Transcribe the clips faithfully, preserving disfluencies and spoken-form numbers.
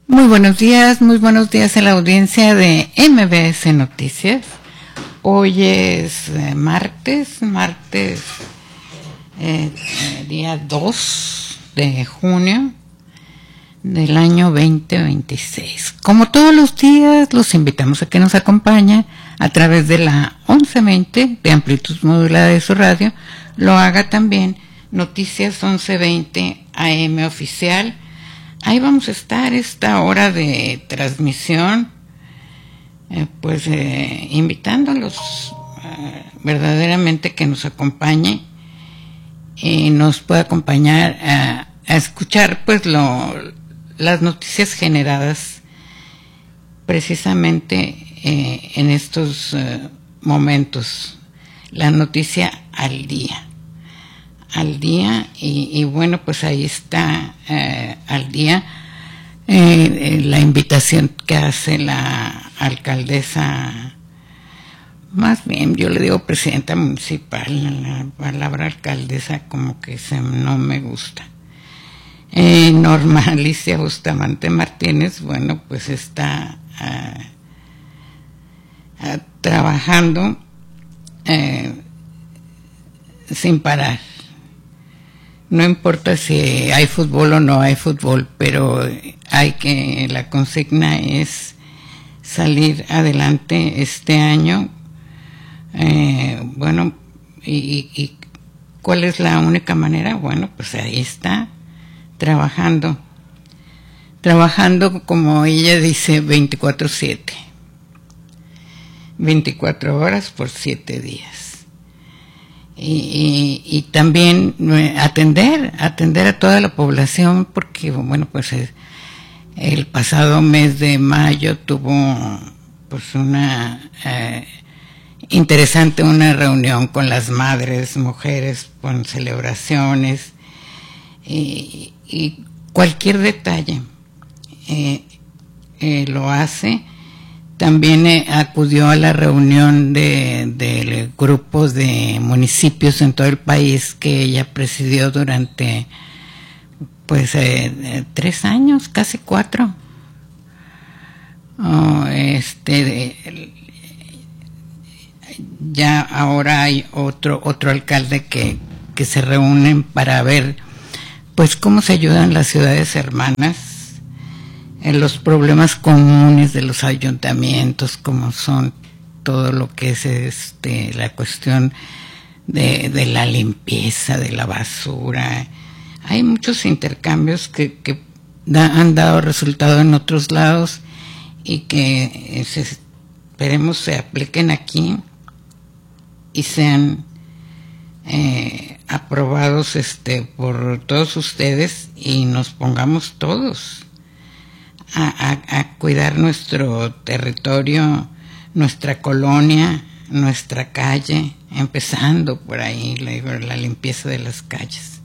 Muy buenos días, muy buenos días a la audiencia de M B S Noticias. Hoy es eh, martes, martes, eh, eh, día dos de junio del año veinte veintiséis. Como todos los días, los invitamos a que nos acompañen a través de la once veinte de amplitud modulada de su radio. Lo haga también Noticias once veinte A M oficial. Ahí vamos a estar esta hora de transmisión, eh, pues eh, invitándolos eh, verdaderamente que nos acompañe y nos pueda acompañar a, a escuchar pues lo, las noticias generadas precisamente eh, en estos eh, momentos, la noticia al día. al día y, y bueno, pues ahí está eh, al día eh, eh, la invitación que hace la alcaldesa, más bien yo le digo presidenta municipal, la palabra alcaldesa como que se, no me gusta, eh, Norma Alicia Bustamante Martínez. Bueno, pues está uh, uh, trabajando eh, sin parar. No importa si hay fútbol o no hay fútbol, pero hay que, la consigna es salir adelante este año. Eh, bueno, y, y ¿cuál es la única manera? Bueno, pues ahí está, trabajando, trabajando como ella dice, veinticuatro siete, veinticuatro horas por siete días. Y, y, y también atender, atender a toda la población, porque bueno, pues el, el pasado mes de mayo tuvo pues una eh, interesante una reunión con las madres, mujeres, con celebraciones y, y cualquier detalle eh, eh, lo hace. También eh, acudió a la reunión de, de grupos de municipios en todo el país que ella presidió durante pues eh, tres años, casi cuatro. Oh, este, de, ya ahora hay otro otro alcalde que, que se reúnen para ver pues cómo se ayudan las ciudades hermanas en los problemas comunes de los ayuntamientos, como son todo lo que es este la cuestión de, de la limpieza, de la basura. Hay muchos intercambios que, que da, han dado resultado en otros lados y que se, esperemos se apliquen aquí y sean eh, aprobados este por todos ustedes y nos pongamos todos A, a, a cuidar nuestro territorio, nuestra colonia, nuestra calle, empezando por ahí, la, la limpieza de las calles.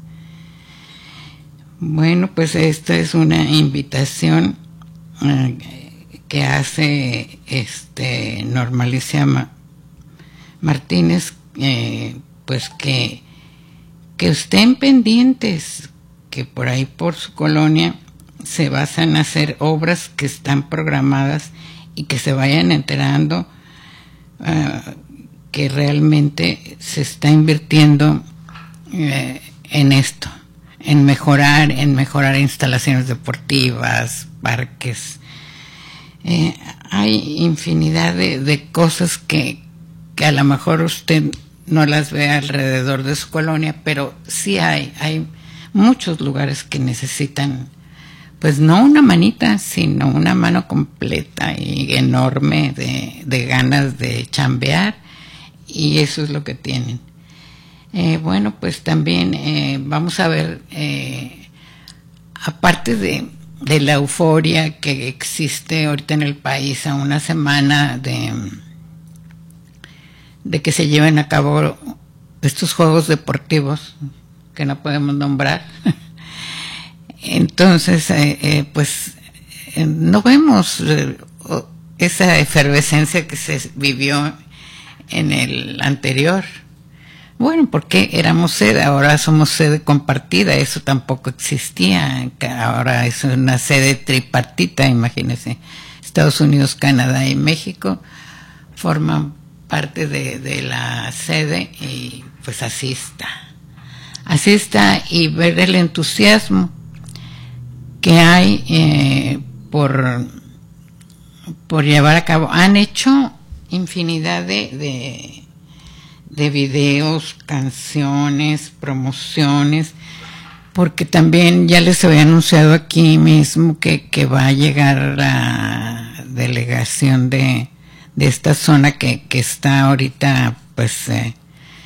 Bueno, pues esta es una invitación eh, que hace este Norma Alicia Ma- Martínez, eh, pues que, que estén pendientes, que por ahí por su colonia se basan en hacer obras que están programadas y que se vayan enterando uh, que realmente se está invirtiendo uh, en esto, en mejorar, en mejorar instalaciones deportivas, parques. Eh, hay infinidad de, de cosas que, que a lo mejor usted no las ve alrededor de su colonia, pero sí hay, hay muchos lugares que necesitan pues no una manita, sino una mano completa y enorme de, de ganas de chambear, y eso es lo que tienen. Eh, bueno, pues también eh, vamos a ver, eh, aparte de, de la euforia que existe ahorita en el país a una semana de, de que se lleven a cabo estos juegos deportivos que no podemos nombrar, entonces, eh, eh, pues, eh, no vemos eh, esa efervescencia que se vivió en el anterior. Bueno, porque éramos sede, ahora somos sede compartida, eso tampoco existía, ahora es una sede tripartita, imagínense, Estados Unidos, Canadá y México forman parte de, de la sede y pues así está, así está, y ver el entusiasmo que hay eh, por, por llevar a cabo, han hecho infinidad de, de de videos, canciones, promociones, porque también ya les había anunciado aquí mismo que, que va a llegar la delegación de, de esta zona que, que está ahorita pues eh,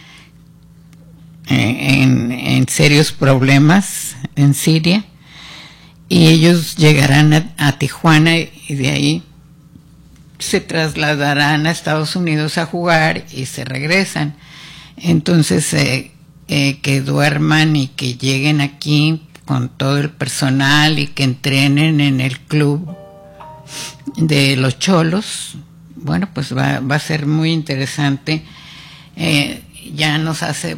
en, en serios problemas en Siria, y ellos llegarán a, a Tijuana y de ahí se trasladarán a Estados Unidos a jugar y se regresan. Entonces, eh, eh, que duerman y que lleguen aquí con todo el personal y que entrenen en el club de los Cholos. Bueno, pues va, va a ser muy interesante. Eh, ya nos hace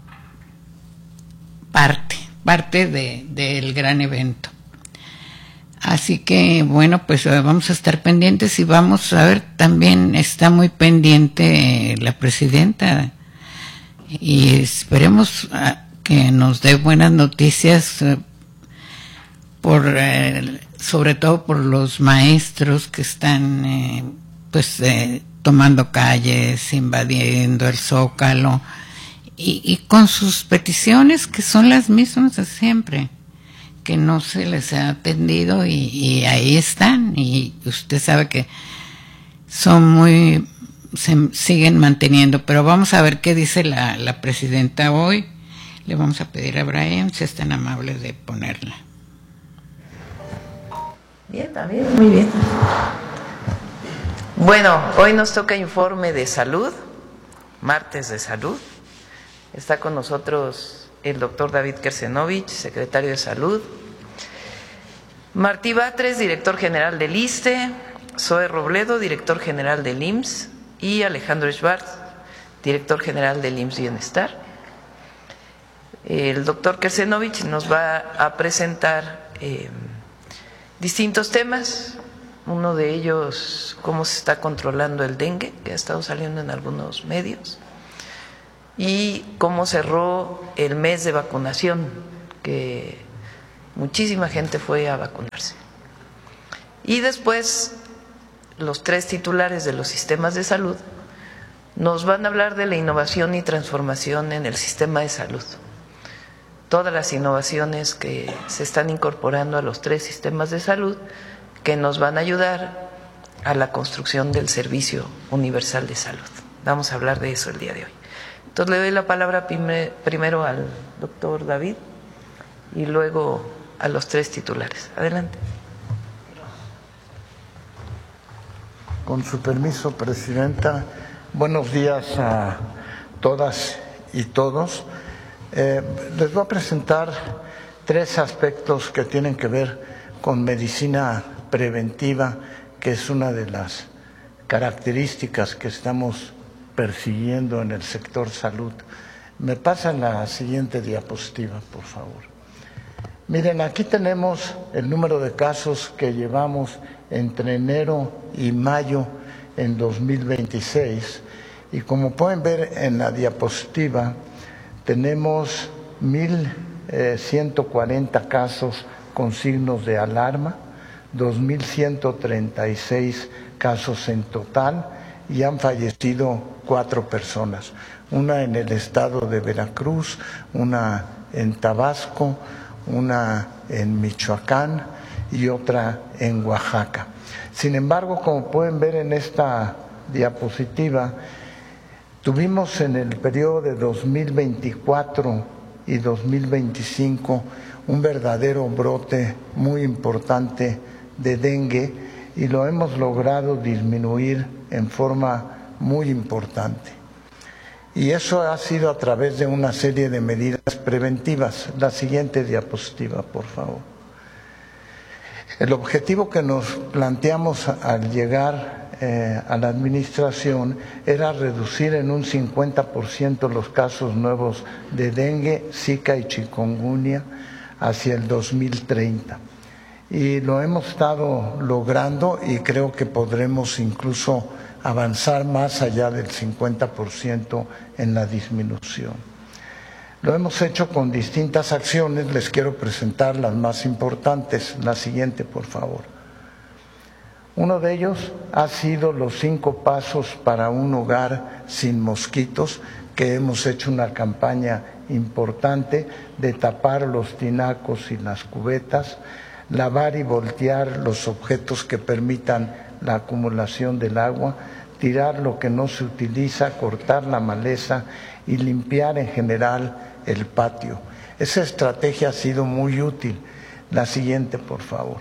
parte, parte de, del gran evento. Así que, bueno, pues vamos a estar pendientes y vamos a ver, también está muy pendiente la presidenta y esperemos que nos dé buenas noticias, por eh, sobre todo por los maestros que están eh, pues eh, tomando calles, invadiendo el Zócalo y, y con sus peticiones que son las mismas de siempre, que no se les ha atendido y, y ahí están, y usted sabe que son muy, se siguen manteniendo, pero vamos a ver qué dice la, la presidenta hoy. Le vamos a pedir a Brian si es tan amable de ponerla. Bien, también, muy bien. Bueno, hoy nos toca informe de salud, martes de salud. Está con nosotros el doctor David Kersenovich, secretario de Salud, Martí Batres, director general del ISSSTE, Zoe Robledo, director general del I M S S, y Alejandro Schwartz, director general del I M S S Bienestar. El doctor Kersenovich nos va a presentar eh, distintos temas, uno de ellos cómo se está controlando el dengue, que ha estado saliendo en algunos medios, y cómo cerró el mes de vacunación, que muchísima gente fue a vacunarse. Y después los tres titulares de los sistemas de salud nos van a hablar de la innovación y transformación en el sistema de salud. Todas las innovaciones que se están incorporando a los tres sistemas de salud que nos van a ayudar a la construcción del servicio universal de salud. Vamos a hablar de eso el día de hoy. Entonces le doy la palabra primero al doctor David y luego a los tres titulares. Adelante. Con su permiso, Presidenta, buenos días a todas y todos. Eh, les voy a presentar tres aspectos que tienen que ver con medicina preventiva, que es una de las características que estamos persiguiendo en el sector salud. Me pasan la siguiente diapositiva, por favor. Miren, aquí tenemos el número de casos que llevamos entre enero y mayo en dos mil veintiséis, y como pueden ver en la diapositiva, tenemos mil ciento cuarenta casos con signos de alarma, dos mil ciento treinta y seis casos en total, y han fallecido cuatro personas, una en el estado de Veracruz, una en Tabasco, una en Michoacán y otra en Oaxaca. Sin embargo, como pueden ver en esta diapositiva, tuvimos en el periodo de dos mil veinticuatro y dos mil veinticinco un verdadero brote muy importante de dengue, y lo hemos logrado disminuir en forma muy importante. Y eso ha sido a través de una serie de medidas preventivas. La siguiente diapositiva, por favor. El objetivo que nos planteamos al llegar eh, a la administración era reducir en un cincuenta por ciento los casos nuevos de dengue, zika y chikungunya hacia el dos mil treinta. Y lo hemos estado logrando y creo que podremos incluso avanzar más allá del cincuenta por ciento en la disminución. Lo hemos hecho con distintas acciones, les quiero presentar las más importantes. La siguiente, por favor. Uno de ellos ha sido los cinco pasos para un hogar sin mosquitos, que hemos hecho una campaña importante de tapar los tinacos y las cubetas, lavar y voltear los objetos que permitan la acumulación del agua, tirar lo que no se utiliza, cortar la maleza y limpiar en general el patio. Esa estrategia ha sido muy útil. La siguiente, por favor.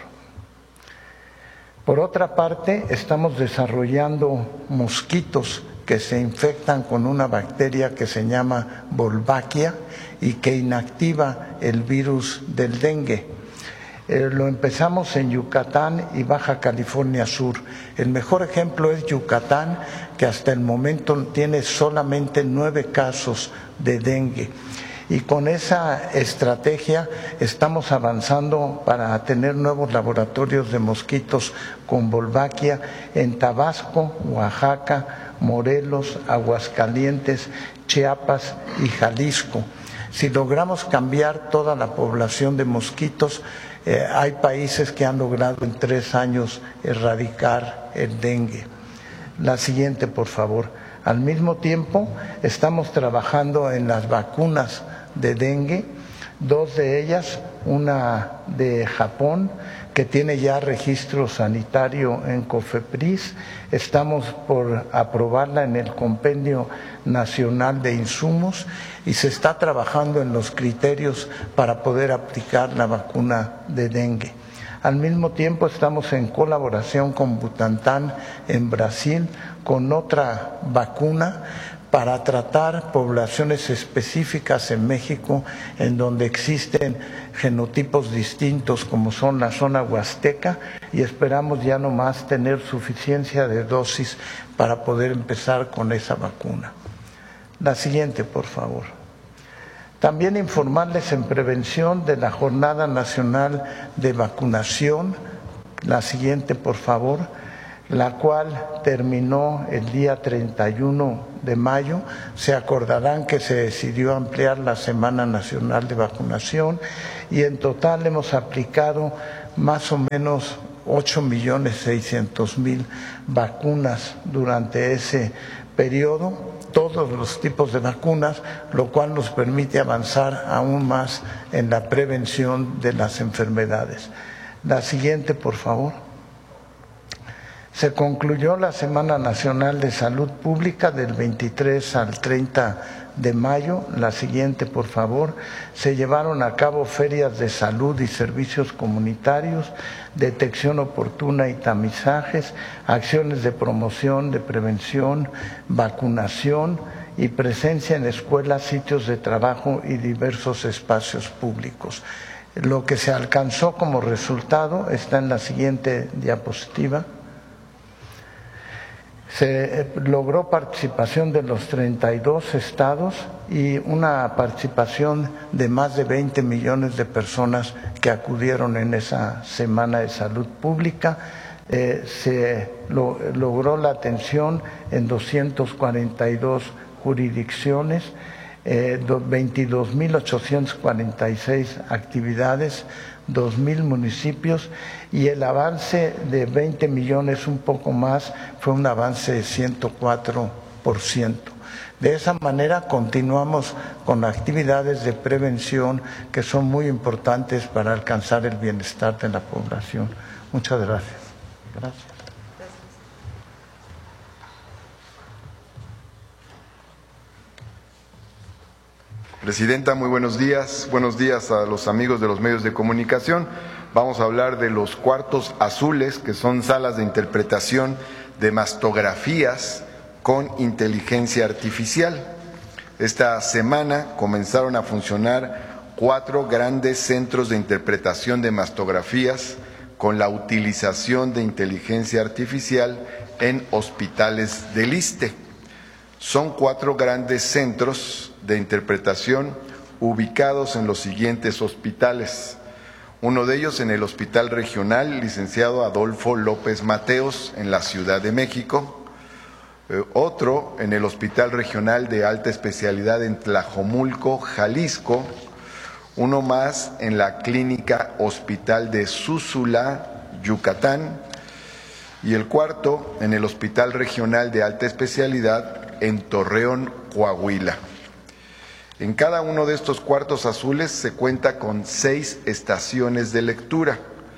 Por otra parte, estamos desarrollando mosquitos que se infectan con una bacteria que se llama Wolbachia y que inactiva el virus del dengue. Eh, lo empezamos en Yucatán y Baja California Sur. El mejor ejemplo es Yucatán, que hasta el momento tiene solamente nueve casos de dengue. Y con esa estrategia estamos avanzando para tener nuevos laboratorios de mosquitos con Wolbachia en Tabasco, Oaxaca, Morelos, Aguascalientes, Chiapas y Jalisco. Si logramos cambiar toda la población de mosquitos, eh, hay países que han logrado en tres años erradicar el dengue. La siguiente, por favor. Al mismo tiempo, estamos trabajando en las vacunas de dengue, dos de ellas, una de Japón, que tiene ya registro sanitario en COFEPRIS. Estamos por aprobarla en el Compendio Nacional de Insumos y se está trabajando en los criterios para poder aplicar la vacuna de dengue. Al mismo tiempo estamos en colaboración con Butantan en Brasil con otra vacuna para tratar poblaciones específicas en México en donde existen genotipos distintos como son la zona huasteca, y esperamos ya no más tener suficiencia de dosis para poder empezar con esa vacuna. La siguiente, por favor. También informarles en prevención de la Jornada Nacional de Vacunación, la siguiente, por favor, la cual terminó el día treinta y uno de mayo. Se acordarán que se decidió ampliar la Semana Nacional de Vacunación y en total hemos aplicado más o menos ocho millones seiscientos mil vacunas durante ese periodo, todos los tipos de vacunas, lo cual nos permite avanzar aún más en la prevención de las enfermedades. La siguiente, por favor. Se concluyó la Semana Nacional de Salud Pública del veintitrés al treinta de mayo. La siguiente, por favor. Se llevaron a cabo ferias de salud y servicios comunitarios, detección oportuna y tamizajes, acciones de promoción, de prevención, vacunación y presencia en escuelas, sitios de trabajo y diversos espacios públicos. Lo que se alcanzó como resultado está en la siguiente diapositiva. Se logró participación de los treinta y dos estados y una participación de más de veinte millones de personas que acudieron en esa Semana de Salud Pública. Eh, se lo, logró la atención en doscientas cuarenta y dos jurisdicciones, eh, veintidós mil ochocientas cuarenta y seis actividades, dos mil municipios, y el avance de veinte millones, un poco más, fue un avance de ciento cuatro por ciento. De esa manera continuamos con actividades de prevención que son muy importantes para alcanzar el bienestar de la población. Muchas gracias. Gracias. Presidenta, muy buenos días. Buenos días a los amigos de los medios de comunicación. Vamos a hablar de los cuartos azules, que son salas de interpretación de mastografías con inteligencia artificial. Esta semana comenzaron a funcionar cuatro grandes centros de interpretación de mastografías con la utilización de inteligencia artificial en hospitales del ISSSTE. Son cuatro grandes centros de interpretación ubicados en los siguientes hospitales. Uno de ellos en el Hospital Regional Licenciado Adolfo López Mateos en la Ciudad de México. Eh, otro en el Hospital Regional de Alta Especialidad en Tlajomulco, Jalisco. Uno más en la Clínica Hospital de Zúzula, Yucatán. Y el cuarto en el Hospital Regional de Alta Especialidad en Torreón, Coahuila. En cada uno de estos cuartos azules se cuenta con seis estaciones de lectura.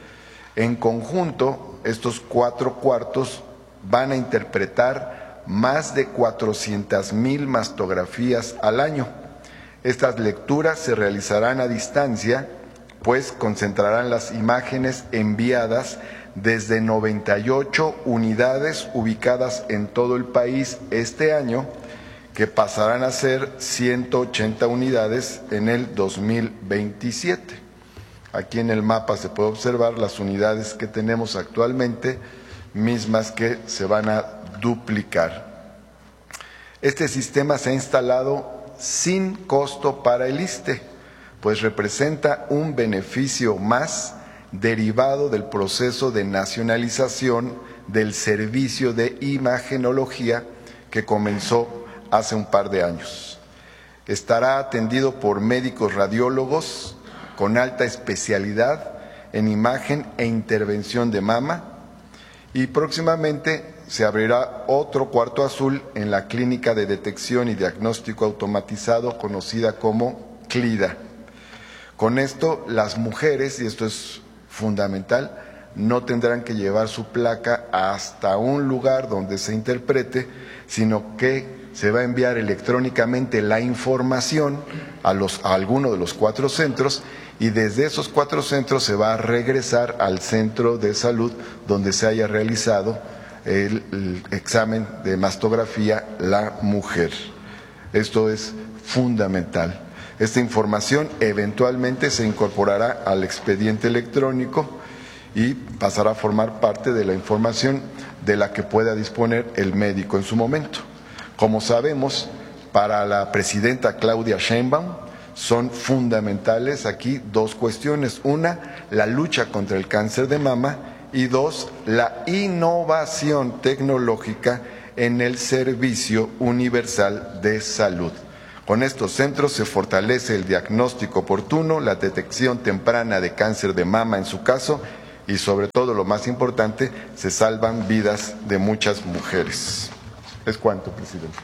En conjunto, estos cuatro cuartos van a interpretar más de cuatrocientas mil mastografías al año. Estas lecturas se realizarán a distancia, pues concentrarán las imágenes enviadas desde noventa y ocho unidades ubicadas en todo el país este año, que pasarán a ser ciento ochenta unidades en el dos mil veintisiete. Aquí en el mapa se puede observar las unidades que tenemos actualmente, mismas que se van a duplicar. Este sistema se ha instalado sin costo para el ISSSTE, pues representa un beneficio más derivado del proceso de nacionalización del servicio de imagenología que comenzó hace un par de años. Estará atendido por médicos radiólogos con alta especialidad en imagen e intervención de mama, y próximamente se abrirá otro cuarto azul en la Clínica de Detección y Diagnóstico Automatizado conocida como CLIDA. Con esto, las mujeres, y esto es fundamental, no tendrán que llevar su placa hasta un lugar donde se interprete, sino que se va a enviar electrónicamente la información a, los, a alguno de los cuatro centros, y desde esos cuatro centros se va a regresar al centro de salud donde se haya realizado el, el examen de mastografía la mujer. Esto es fundamental. Esta información eventualmente se incorporará al expediente electrónico y pasará a formar parte de la información de la que pueda disponer el médico en su momento. Como sabemos, para la presidenta Claudia Sheinbaum son fundamentales aquí dos cuestiones. Una, la lucha contra el cáncer de mama, y dos, la innovación tecnológica en el servicio universal de salud. Con estos centros se fortalece el diagnóstico oportuno, la detección temprana de cáncer de mama en su caso, y sobre todo, lo más importante, se salvan vidas de muchas mujeres. Es cuanto, presidente.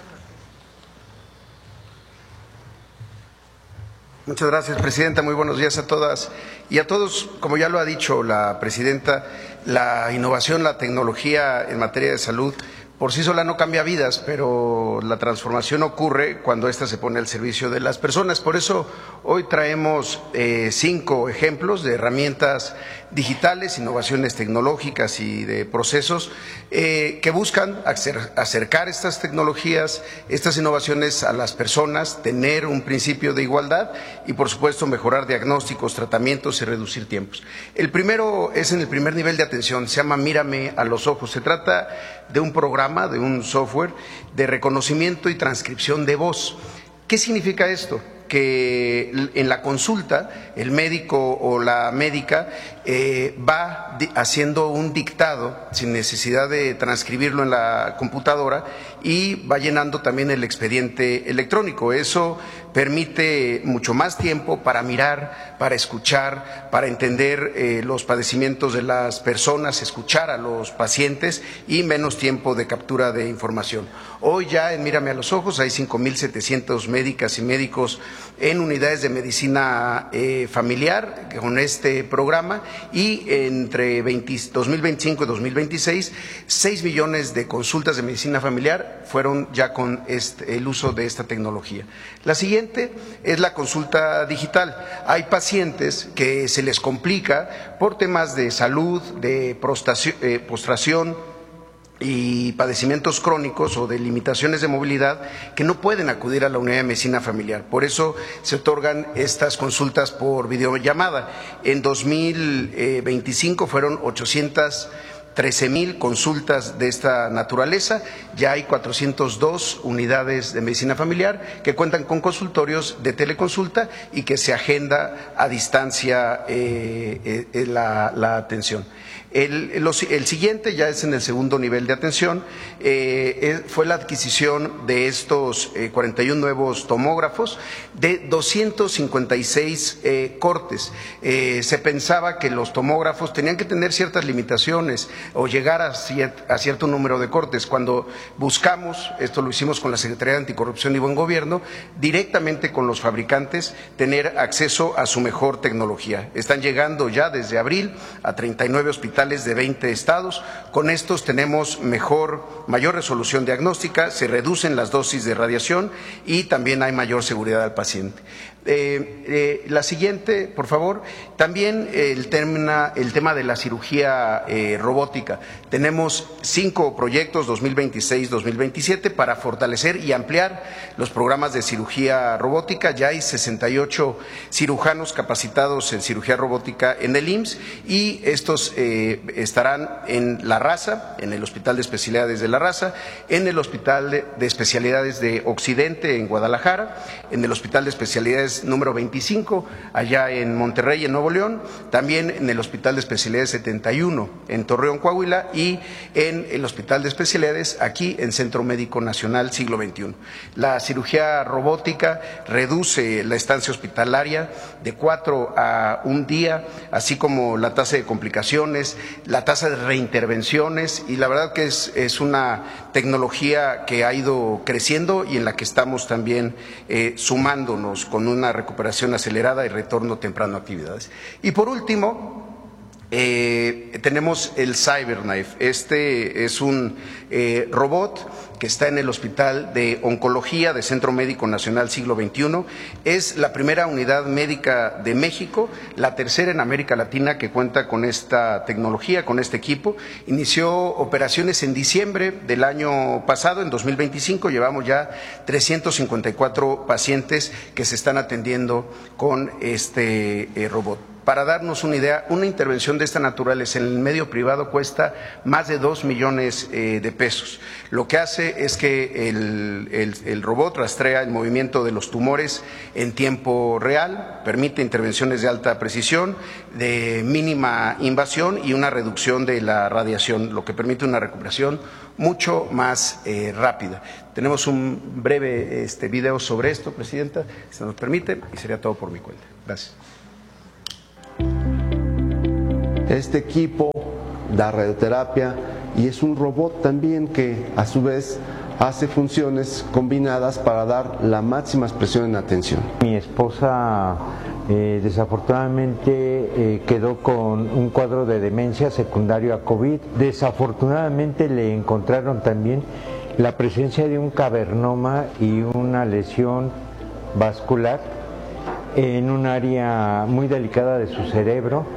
Muchas gracias, presidenta. Muy buenos días a todas y a todos. Como ya lo ha dicho la presidenta, la innovación, la tecnología en materia de salud por sí sola no cambia vidas, pero la transformación ocurre cuando ésta se pone al servicio de las personas. Por eso hoy traemos eh, cinco ejemplos de herramientas digitales, innovaciones tecnológicas y de procesos eh, que buscan acercar estas tecnologías, estas innovaciones a las personas, tener un principio de igualdad y, por supuesto, mejorar diagnósticos, tratamientos y reducir tiempos. El primero es en el primer nivel de atención, se llama Mírame a los ojos. Se trata de un programa, de un software de reconocimiento y transcripción de voz. ¿Qué significa esto? Que en la consulta el médico o la médica eh, va haciendo un dictado sin necesidad de transcribirlo en la computadora y va llenando también el expediente electrónico. Eso permite mucho más tiempo para mirar, para escuchar, para entender eh, los padecimientos de las personas, escuchar a los pacientes y menos tiempo de captura de información. Hoy ya en Mírame a los ojos hay cinco mil setecientos médicas y médicos en unidades de medicina eh, familiar con este programa, y entre dos mil veinticinco y dos mil veintiséis, seis millones de consultas de medicina familiar fueron ya con este, el uso de esta tecnología. La siguiente es la consulta digital. Hay pacientes que se les complica por temas de salud, de eh, postración y padecimientos crónicos o de limitaciones de movilidad, que no pueden acudir a la unidad de medicina familiar. Por eso se otorgan estas consultas por videollamada. En dos mil veinticinco fueron ochocientas trece mil consultas de esta naturaleza, ya hay cuatrocientas dos unidades de medicina familiar que cuentan con consultorios de teleconsulta y que se agenda a distancia eh, eh, la, la atención. El, los, el siguiente ya es en el segundo nivel de atención, eh, fue la adquisición de estos eh, cuarenta y uno nuevos tomógrafos de doscientos cincuenta y seis eh, cortes. Eh, se pensaba que los tomógrafos tenían que tener ciertas limitaciones o llegar a, ciert, a cierto número de cortes. Cuando buscamos, esto lo hicimos con la Secretaría de Anticorrupción y Buen Gobierno, directamente con los fabricantes, tener acceso a su mejor tecnología. Están llegando ya desde abril a treinta y nueve hospitales de veinte estados. Con estos tenemos mejor, mayor resolución diagnóstica, se reducen las dosis de radiación y también hay mayor seguridad al paciente. Eh, eh, la siguiente, por favor. También el tema, el tema de la cirugía eh, robótica. Tenemos cinco proyectos dos mil veintiséis dos mil veintisiete para fortalecer y ampliar los programas de cirugía robótica. Ya hay sesenta y ocho cirujanos capacitados en cirugía robótica en el I M S S y estos eh, estarán en La Raza, en el Hospital de Especialidades de La Raza, en el Hospital de, de Especialidades de Occidente en Guadalajara, en el Hospital de Especialidades número veinticinco, allá en Monterrey, en Nuevo León, también en el Hospital de Especialidades setenta y uno, en Torreón, Coahuila, y en el Hospital de Especialidades, aquí en Centro Médico Nacional Siglo veintiuno. La cirugía robótica reduce la estancia hospitalaria de cuatro a un día, así como la tasa de complicaciones, la tasa de reintervenciones, y la verdad que es, es una tecnología que ha ido creciendo y en la que estamos también eh, sumándonos con una recuperación acelerada y retorno temprano a actividades. Y por último, eh, tenemos el CyberKnife. Este es un eh, robot que está en el Hospital de Oncología de Centro Médico Nacional Siglo veintiuno. Es la primera unidad médica de México, la tercera en América Latina que cuenta con esta tecnología, con este equipo. Inició operaciones en diciembre del año pasado, en dos mil veinticinco, llevamos ya trescientos cincuenta y cuatro pacientes que se están atendiendo con este eh, robot. Para darnos una idea, una intervención de esta naturaleza en el medio privado cuesta más de dos millones eh, de pesos. Lo que hace es que el, el, el robot rastrea el movimiento de los tumores en tiempo real, permite intervenciones de alta precisión, de mínima invasión y una reducción de la radiación, lo que permite una recuperación mucho más eh, rápida. Tenemos un breve este, video sobre esto, Presidenta, si nos permite, y sería todo por mi cuenta. Gracias. Este equipo da radioterapia y es un robot también que a su vez hace funciones combinadas para dar la máxima expresión en atención. Mi esposa eh, desafortunadamente eh, quedó con un cuadro de demencia secundario a COVID. Desafortunadamente le encontraron también la presencia de un cavernoma y una lesión vascular en un área muy delicada de su cerebro,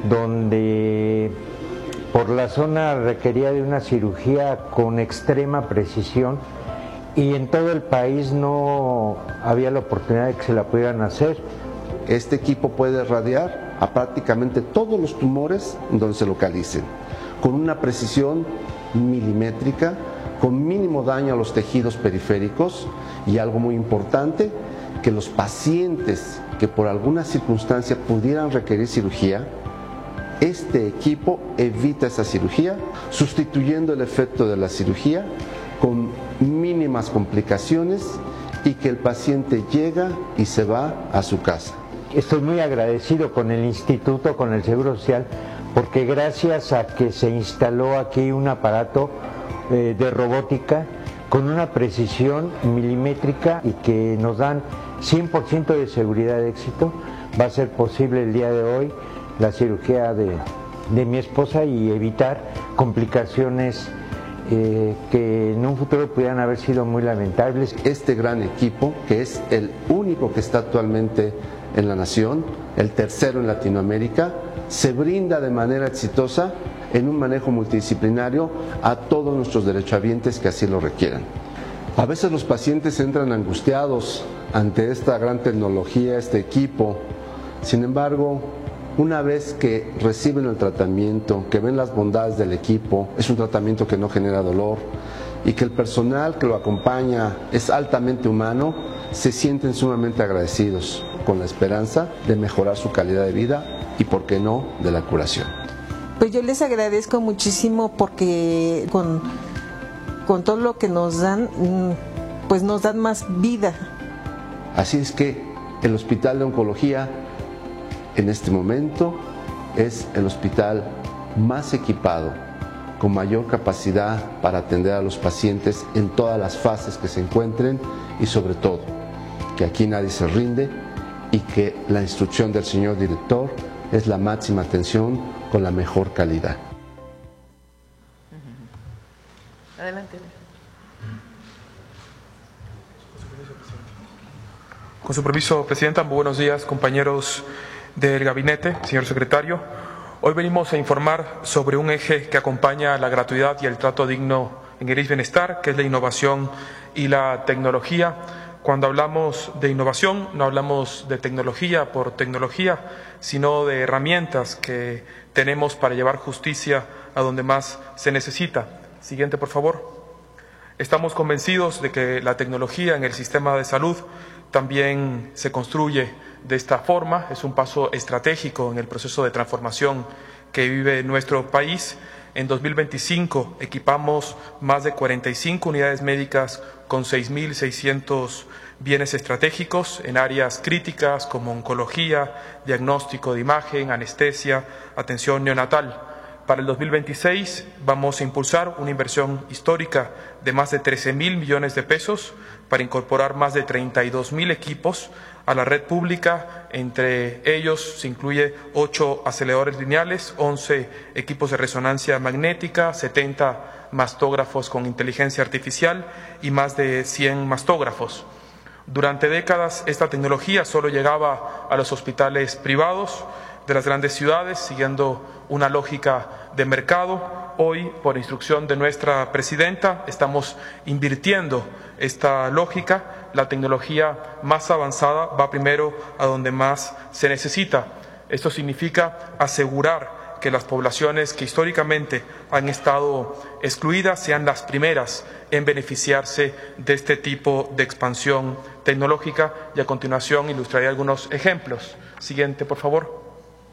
donde por la zona requería de una cirugía con extrema precisión y en todo el país no había la oportunidad de que se la pudieran hacer. Este equipo puede radiar a prácticamente todos los tumores donde se localicen, con una precisión milimétrica, con mínimo daño a los tejidos periféricos y algo muy importante, que los pacientes que por alguna circunstancia pudieran requerir cirugía, este equipo evita esa cirugía, sustituyendo el efecto de la cirugía con mínimas complicaciones y que el paciente llega y se va a su casa. Estoy muy agradecido con el Instituto, con el Seguro Social, porque gracias a que se instaló aquí un aparato eh, de robótica con una precisión milimétrica y que nos dan cien por ciento de seguridad de éxito, va a ser posible el día de hoy la cirugía de, de mi esposa y evitar complicaciones eh, que en un futuro pudieran haber sido muy lamentables. Este gran equipo, que es el único que está actualmente en la nación, el tercero en Latinoamérica, se brinda de manera exitosa en un manejo multidisciplinario a todos nuestros derechohabientes que así lo requieran. A veces los pacientes entran angustiados ante esta gran tecnología, este equipo. Sin embargo, Una vez que reciben el tratamiento, que ven las bondades del equipo, es un tratamiento que no genera dolor y que el personal que lo acompaña es altamente humano, se sienten sumamente agradecidos, con la esperanza de mejorar su calidad de vida y, por qué no, de la curación. Pues yo les agradezco muchísimo porque con, con todo lo que nos dan, pues nos dan más vida. Así es que el Hospital de Oncología en este momento es el hospital más equipado, con mayor capacidad para atender a los pacientes en todas las fases que se encuentren y, sobre todo, que aquí nadie se rinde y que la instrucción del señor director es la máxima atención con la mejor calidad. Adelante. Con su permiso, Presidenta, muy buenos días, compañeros del gabinete, señor secretario. Hoy venimos a informar sobre un eje que acompaña la gratuidad y el trato digno en el I S S S Bienestar, que es la innovación y la tecnología. Cuando hablamos de innovación, no hablamos de tecnología por tecnología, sino de herramientas que tenemos para llevar justicia a donde más se necesita. Siguiente, por favor. Estamos convencidos de que la tecnología en el sistema de salud también se construye de esta forma. Es un paso estratégico en el proceso de transformación que vive nuestro país. En dos mil veinticinco equipamos más de cuarenta y cinco unidades médicas con seis mil seiscientos bienes estratégicos en áreas críticas como oncología, diagnóstico de imagen, anestesia, atención neonatal. Para el dos mil veintiséis vamos a impulsar una inversión histórica de más de trece mil millones de pesos para incorporar más de treinta y dos mil equipos a la red pública. Entre ellos se incluye ocho aceleradores lineales, once equipos de resonancia magnética, setenta mastógrafos con inteligencia artificial y más de cien mastógrafos. Durante décadas esta tecnología solo llegaba a los hospitales privados de las grandes ciudades, siguiendo una lógica de mercado. Hoy, por instrucción de nuestra presidenta, estamos invirtiendo esta lógica. La tecnología más avanzada va primero a donde más se necesita. Esto significa asegurar que las poblaciones que históricamente han estado excluidas sean las primeras en beneficiarse de este tipo de expansión tecnológica. Y a continuación ilustraré algunos ejemplos. Siguiente, por favor.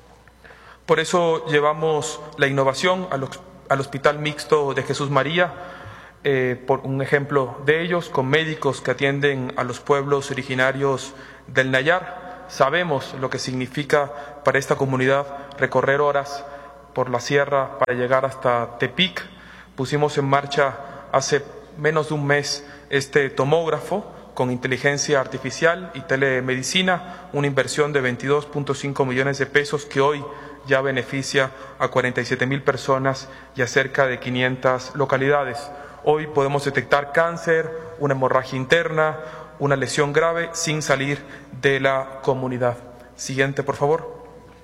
Por eso llevamos la innovación al, al Hospital Mixto de Jesús María, eh, por un ejemplo de ellos, con médicos que atienden a los pueblos originarios del Nayar. Sabemos lo que significa para esta comunidad recorrer horas por la sierra para llegar hasta Tepic. Pusimos en marcha hace menos de un mes este tomógrafo con inteligencia artificial y telemedicina, una inversión de veintidós punto cinco millones de pesos que hoy ya beneficia a cuarenta y siete mil personas y a cerca de quinientas localidades. Hoy podemos detectar cáncer, una hemorragia interna, una lesión grave sin salir de la comunidad. Siguiente, por favor.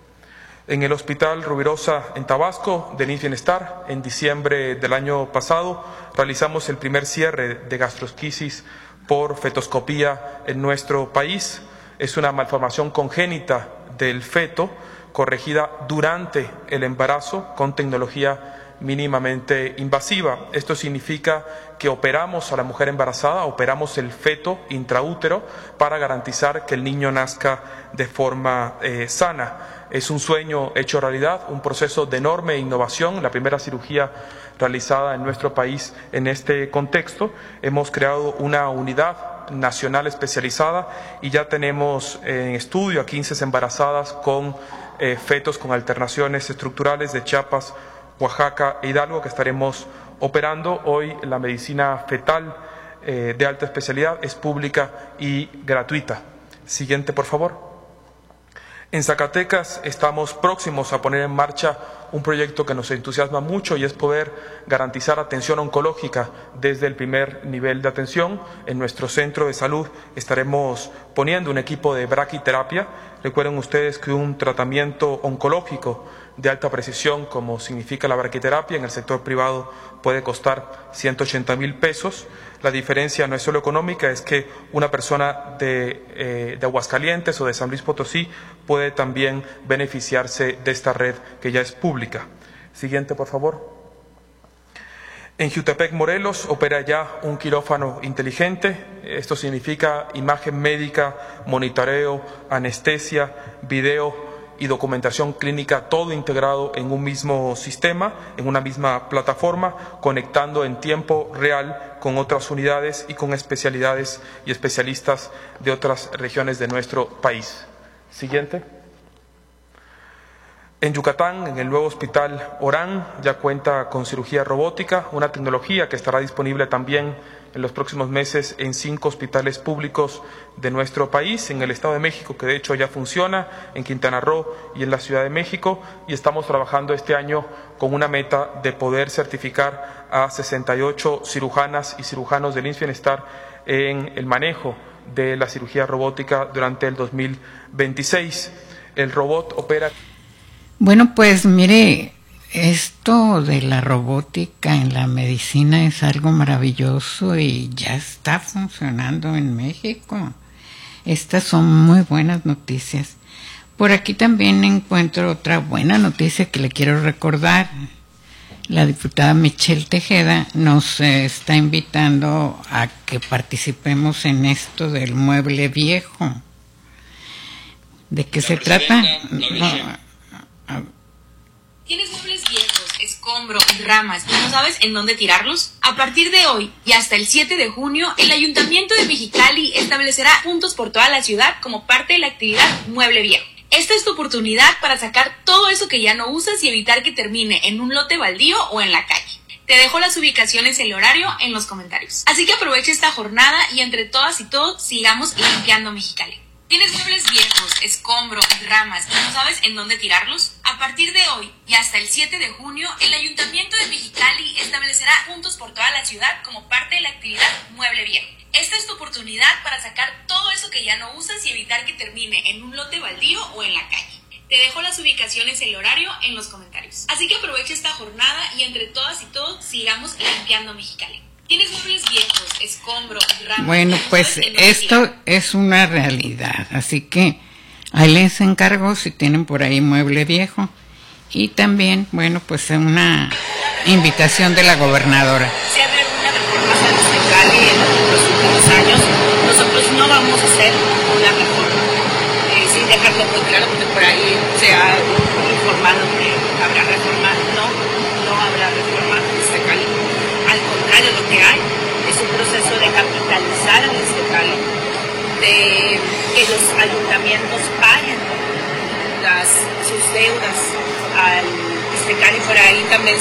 En el Hospital Rubirosa en Tabasco, del I S S S Bienestar, en diciembre del año pasado, realizamos el primer cierre de gastrosquisis por fetoscopía en nuestro país. Es una malformación congénita del feto, corregida durante el embarazo con tecnología mínimamente invasiva. Esto significa que operamos a la mujer embarazada, operamos el feto intraútero para garantizar que el niño nazca de forma eh, sana. Es un sueño hecho realidad, un proceso de enorme innovación, la primera cirugía realizada en nuestro país en este contexto. Hemos creado una unidad nacional especializada y ya tenemos en estudio a quince embarazadas con eh, fetos con alternaciones estructurales de Chiapas, Oaxaca e Hidalgo que estaremos operando. Hoy la medicina fetal eh, de alta especialidad es pública y gratuita. Siguiente, por favor. En Zacatecas estamos próximos a poner en marcha un proyecto que nos entusiasma mucho y es poder garantizar atención oncológica desde el primer nivel de atención. En nuestro centro de salud estaremos poniendo un equipo de braquiterapia. Recuerden ustedes que un tratamiento oncológico de alta precisión, como significa la braquiterapia, en el sector privado puede costar ciento ochenta mil pesos. La diferencia no es solo económica, es que una persona de, eh, de Aguascalientes o de San Luis Potosí puede también beneficiarse de esta red que ya es pública. Siguiente, por favor. En Jiutepec, Morelos, opera ya un quirófano inteligente. Esto significa imagen médica, monitoreo, anestesia, video y documentación clínica, todo integrado en un mismo sistema, en una misma plataforma, conectando en tiempo real con otras unidades y con especialidades y especialistas de otras regiones de nuestro país. Siguiente. En Yucatán, en el nuevo hospital Orán, ya cuenta con cirugía robótica, una tecnología que estará disponible también en los próximos meses en cinco hospitales públicos de nuestro país, en el Estado de México, que de hecho ya funciona, en Quintana Roo y en la Ciudad de México, y estamos trabajando este año con una meta de poder certificar a sesenta y ocho cirujanas y cirujanos del I M S S Bienestar en el manejo de la cirugía robótica durante el dos mil veintiséis. El robot opera... Bueno, pues mire, esto de la robótica en la medicina es algo maravilloso y ya está funcionando en México. Estas son muy buenas noticias. Por aquí también encuentro otra buena noticia que le quiero recordar. La diputada Michelle Tejeda nos eh, está invitando a que participemos en esto del mueble viejo. ¿De qué se trata? No, ¿Tienes muebles viejos, escombro y ramas y no sabes en dónde tirarlos? A partir de hoy y hasta el siete de junio, el Ayuntamiento de Mexicali establecerá puntos por toda la ciudad como parte de la actividad Mueble Viejo. Esta es tu oportunidad para sacar todo eso que ya no usas y evitar que termine en un lote baldío o en la calle. Te dejo las ubicaciones y el horario en los comentarios. Así que aprovecha esta jornada y entre todas y todos sigamos limpiando Mexicali. ¿Tienes muebles viejos, escombro y ramas y no sabes en dónde tirarlos? A partir de hoy y hasta el siete de junio, el Ayuntamiento de Mexicali establecerá puntos por toda la ciudad como parte de la actividad Mueble Viejo. Esta es tu oportunidad para sacar todo eso que ya no usas y evitar que termine en un lote baldío o en la calle. Te dejo las ubicaciones y el horario en los comentarios. Así que aprovecha esta jornada y entre todas y todos sigamos limpiando Mexicali. ¿Tienes muebles viejos, escombro y ramas? Bueno, pues esto es una realidad, así que ahí les encargo si tienen por ahí mueble viejo. Y también, bueno, pues una invitación de la gobernadora. Si hay alguna reforma a Mexicali en los últimos años, nosotros no vamos a hacer una reforma. Eh, sin dejarlo muy claro, porque por ahí se ha informado que habrá reforma. No, no habrá reforma en Mexicali. Al contrario, lo que hay es un proceso de capitalizar al Mexicali, de que los ayuntamientos paguen las, sus deudas al Mexicali. Por ahí también